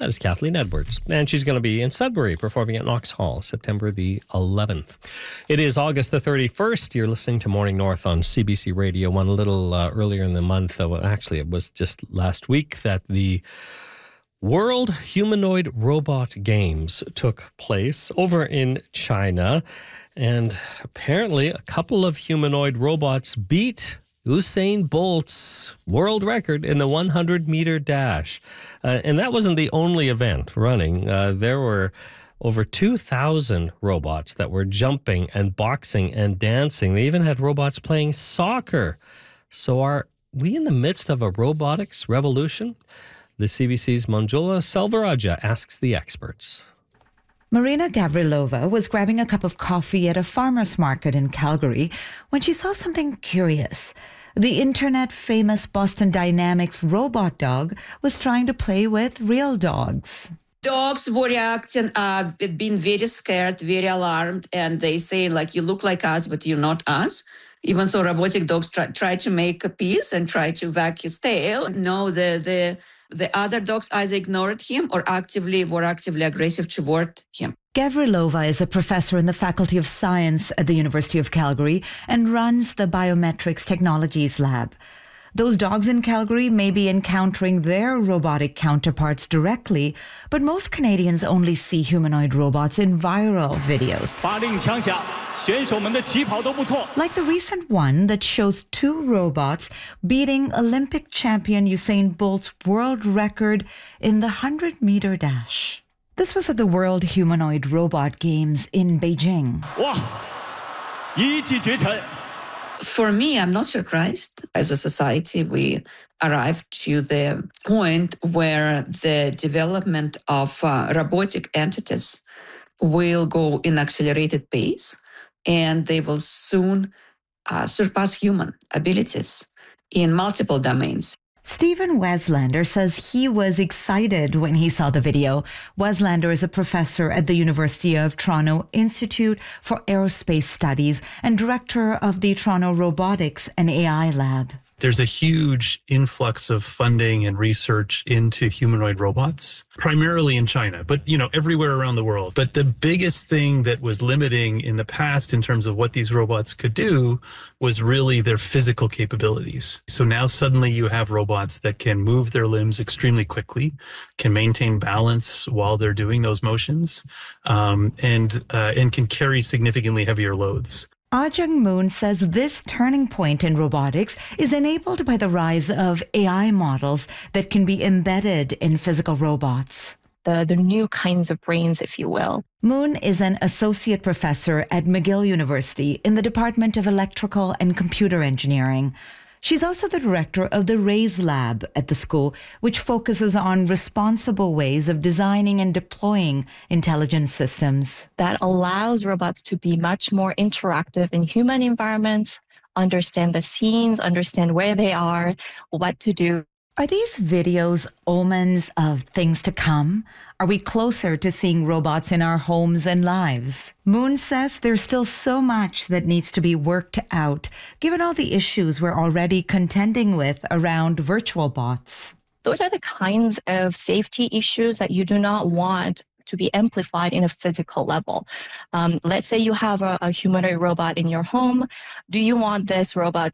That is Kathleen Edwards. And she's going to be in Sudbury performing at Knox Hall, September the 11th. It is August the 31st. You're listening to Morning North on CBC Radio. One a little earlier in the month. Actually, it was just last week that the World Humanoid Robot Games took place over in China. And apparently a couple of humanoid robots beat Usain Bolt's world record in the 100-meter dash. And that wasn't the only event running. There were over 2,000 robots that were jumping and boxing and dancing. They even had robots playing soccer. So are we in the midst of a robotics revolution? The CBC's Manjula Selvarajah asks the experts. Marina Gavrilova was grabbing a cup of coffee at a farmer's market in Calgary when she saw something curious. The internet-famous Boston Dynamics robot dog was trying to play with real dogs. Dogs were reacting, being very scared, very alarmed, and they say, like, you look like us, but you're not us. Even so, robotic dogs try to make a peace and try to wag his tail. No, the other dogs either ignored him or were actively aggressive toward him. Gavrilova is a professor in the Faculty of Science at the University of Calgary and runs the Biometrics Technologies Lab. Those dogs in Calgary may be encountering their robotic counterparts directly, but most Canadians only see humanoid robots in viral videos. Like the recent one that shows two robots beating Olympic champion Usain Bolt's world record in the 100-meter dash. This was at the World Humanoid Robot Games in Beijing. For me, I'm not surprised. As a society, we arrived to the point where the development of robotic entities will go in accelerated pace, and they will soon surpass human abilities in multiple domains. Stephen Weslander says he was excited when he saw the video. Weslander is a professor at the University of Toronto Institute for Aerospace Studies and director of the Toronto Robotics and AI Lab. There's a huge influx of funding and research into humanoid robots, primarily in China, but, everywhere around the world. But the biggest thing that was limiting in the past in terms of what these robots could do was really their physical capabilities. So now suddenly you have robots that can move their limbs extremely quickly, can maintain balance while they're doing those motions, and can carry significantly heavier loads. Ajung Moon says this turning point in robotics is enabled by the rise of AI models that can be embedded in physical robots. The new kinds of brains, if you will. Moon is an associate professor at McGill University in the Department of Electrical and Computer Engineering. She's also the director of the RAISE Lab at the school, which focuses on responsible ways of designing and deploying intelligent systems. That allows robots to be much more interactive in human environments, understand the scenes, understand where they are, what to do. Are these videos omens of things to come? Are we closer to seeing robots in our homes and lives? Moon says there's still so much that needs to be worked out, given all the issues we're already contending with around virtual bots. Those are the kinds of safety issues that you do not want to be amplified in a physical level. Let's say you have a humanoid robot in your home. Do you want this robot